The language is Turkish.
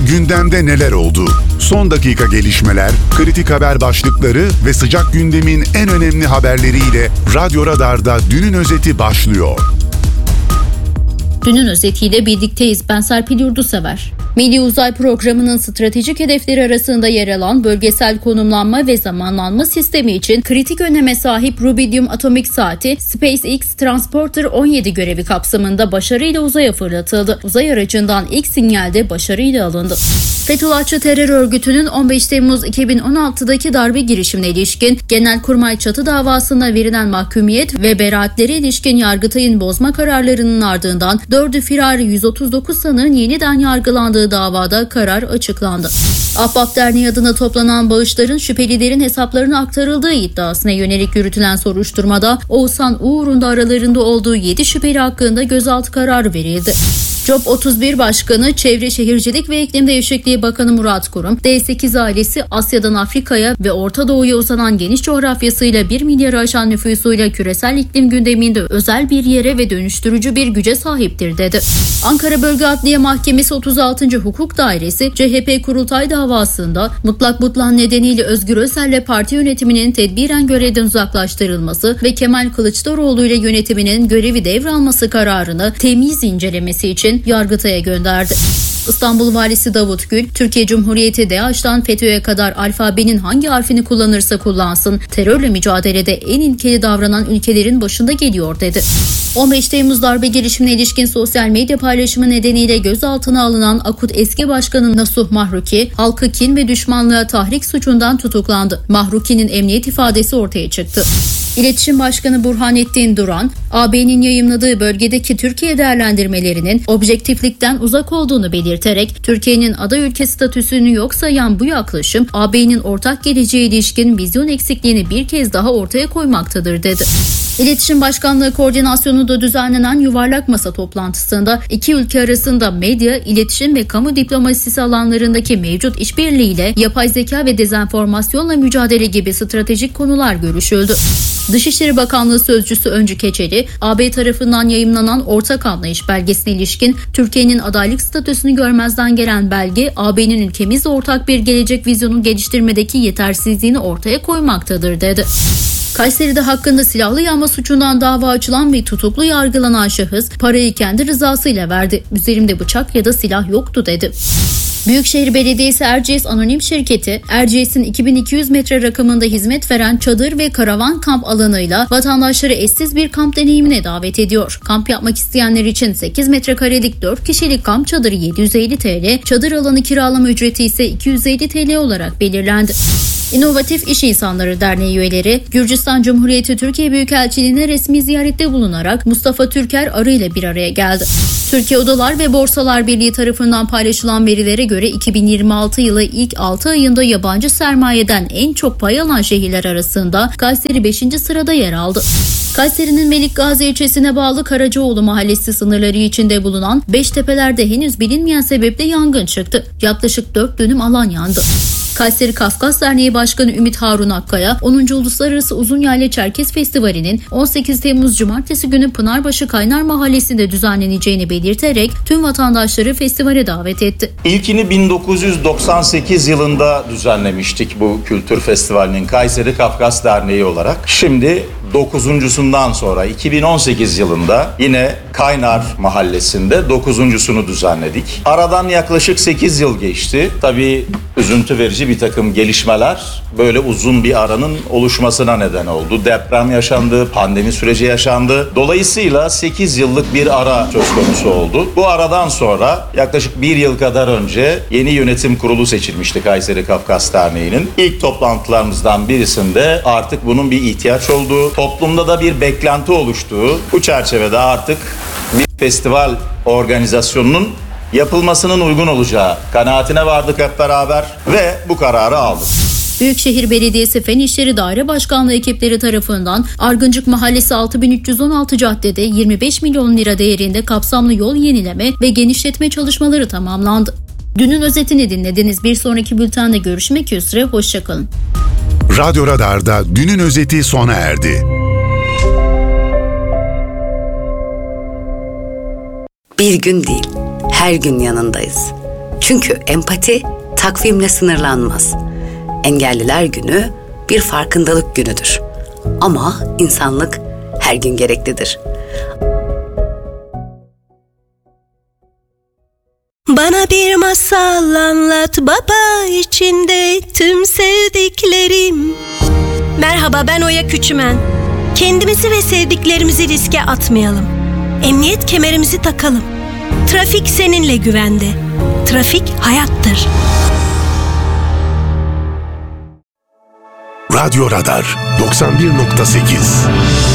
gündemde neler oldu? Son dakika gelişmeler, kritik haber başlıkları ve sıcak gündemin en önemli haberleriyle Radyo Radar'da Dünün Özeti başlıyor. Dünün özetiyle birlikteyiz. Ben Serpil Yurdusever. Milli Uzay Programı'nın stratejik hedefleri arasında yer alan bölgesel konumlanma ve zamanlanma sistemi için kritik öneme sahip Rubidium atomik saati SpaceX Transporter 17 görevi kapsamında başarıyla uzaya fırlatıldı. Uzay aracından ilk sinyal de başarıyla alındı. Fethullahçı terör örgütünün 15 Temmuz 2016'daki darbe girişimine ilişkin Genelkurmay çatı davasına verilen mahkumiyet ve beraatlere ilişkin Yargıtay'ın bozma kararlarının ardından 4'ü firari 139 sanığın yeniden yargılandığı davada karar açıklandı. Ahbap Derneği adına toplanan bağışların şüphelilerin hesaplarına aktarıldığı iddiasına yönelik yürütülen soruşturmada Oğuzhan Uğur'un da aralarında olduğu 7 şüpheli hakkında gözaltı kararı verildi. COP 31 Başkanı, Çevre Şehircilik ve İklim Değişikliği Bakanı Murat Kurum, D8 ailesi Asya'dan Afrika'ya ve Orta Doğu'ya uzanan geniş coğrafyasıyla 1 milyarı aşan nüfusuyla küresel iklim gündeminde özel bir yere ve dönüştürücü bir güce sahiptir dedi. Ankara Bölge Adliye Mahkemesi 36. Hukuk Dairesi, CHP kurultay davasında mutlak butlan nedeniyle Özgür Özel'le parti yönetiminin tedbiren görevden uzaklaştırılması ve Kemal Kılıçdaroğlu ile yönetiminin görevi devralması kararını temiz incelemesi için Yargıtay'a gönderdi. İstanbul Valisi Davut Gül, Türkiye Cumhuriyeti DAEŞ'tan FETÖ'ye kadar alfabenin hangi harfini kullanırsa kullansın, terörle mücadelede en ilkeli davranan ülkelerin başında geliyor dedi. 15 Temmuz darbe girişimine ilişkin sosyal medya paylaşımı nedeniyle gözaltına alınan AKUT eski başkanı Nasuh Mahruki, halkı kin ve düşmanlığa tahrik suçundan tutuklandı. Mahruki'nin emniyet ifadesi ortaya çıktı. İletişim Başkanı Burhanettin Duran, AB'nin yayımladığı bölgedeki Türkiye değerlendirmelerinin objektiflikten uzak olduğunu belirterek, Türkiye'nin aday ülke statüsünü yok sayan bu yaklaşım, AB'nin ortak geleceğe ilişkin vizyon eksikliğini bir kez daha ortaya koymaktadır dedi. İletişim Başkanlığı koordinasyonunda düzenlenen yuvarlak masa toplantısında iki ülke arasında medya, iletişim ve kamu diplomasisi alanlarındaki mevcut işbirliğiyle yapay zeka ve dezenformasyonla mücadele gibi stratejik konular görüşüldü. Dışişleri Bakanlığı Sözcüsü Öncü Keçeli, AB tarafından yayımlanan ortak anlayış belgesine ilişkin Türkiye'nin adaylık statüsünü görmezden gelen belge, AB'nin ülkemizle ortak bir gelecek vizyonu geliştirmedeki yetersizliğini ortaya koymaktadır dedi. Kayseri'de hakkında silahlı yağma suçundan dava açılan ve tutuklu yargılanan şahıs parayı kendi rızasıyla verdi. Üzerimde bıçak ya da silah yoktu dedi. Büyükşehir Belediyesi Erciyes Anonim Şirketi, Erciyes'in 2200 metre rakımında hizmet veren çadır ve karavan kamp alanıyla vatandaşları eşsiz bir kamp deneyimine davet ediyor. Kamp yapmak isteyenler için 8 metrekarelik 4 kişilik kamp çadırı 750 TL, çadır alanı kiralama ücreti ise 250 TL olarak belirlendi. İnovatif İş İnsanları Derneği üyeleri, Gürcistan Cumhuriyeti Türkiye Büyükelçiliğine resmi ziyarette bulunarak Mustafa Türker Arı ile bir araya geldi. Türkiye Odalar ve Borsalar Birliği tarafından paylaşılan verilere göre 2026 yılı ilk 6 ayında yabancı sermayeden en çok pay alan şehirler arasında Kayseri 5. sırada yer aldı. Kayseri'nin Melikgazi ilçesine bağlı Karacaoğlu mahallesi sınırları içinde bulunan Beştepeler'de henüz bilinmeyen sebeple yangın çıktı. Yaklaşık 4 dönüm alan yandı. Kayseri Kafkas Derneği Başkanı Ümit Harun Akkaya, 10. Uluslararası Uzunyayla Çerkez Festivali'nin 18 Temmuz Cumartesi günü Pınarbaşı Kaynar Mahallesi'nde düzenleneceğini belirterek tüm vatandaşları festivale davet etti. İlkini 1998 yılında düzenlemiştik bu kültür festivalinin Kayseri Kafkas Derneği olarak. Şimdi 9.'sundan sonra 2018 yılında yine Kaynar Mahallesi'nde 9.'sunu düzenledik. Aradan yaklaşık 8 yıl geçti. Tabii üzüntü verici bir takım gelişmeler böyle uzun bir aranın oluşmasına neden oldu. Deprem yaşandı, pandemi süreci yaşandı. Dolayısıyla 8 yıllık bir ara söz konusu oldu. Bu aradan sonra yaklaşık 1 yıl kadar önce yeni yönetim kurulu seçilmişti Kayseri Kafkas Derneği'nin. İlk toplantılarımızdan birisinde artık bunun bir ihtiyaç olduğu, toplumda da bir beklenti oluştuğu, bu çerçevede artık bir festival organizasyonunun yapılmasının uygun olacağı kanaatine vardık hep beraber ve bu kararı aldık. Büyükşehir Belediyesi Fen İşleri Daire Başkanlığı ekipleri tarafından Argıncık Mahallesi 6316 caddede 25 milyon lira değerinde kapsamlı yol yenileme ve genişletme çalışmaları tamamlandı. Dünün özetini dinlediniz. Bir sonraki bültende görüşmek üzere. Hoşçakalın. Radyo Radar'da Dünün özeti sona erdi. Bir gün değil, her gün yanındayız. Çünkü empati takvimle sınırlanmaz. Engelliler Günü bir farkındalık günüdür. Ama insanlık her gün gereklidir. Bana bir masal anlat baba, içinde tüm sevdiklerim. Merhaba, ben Oya Küçümen. Kendimizi ve sevdiklerimizi riske atmayalım. Emniyet kemerimizi takalım. Trafik seninle güvende. Trafik hayattır. Radyo Radar 91.8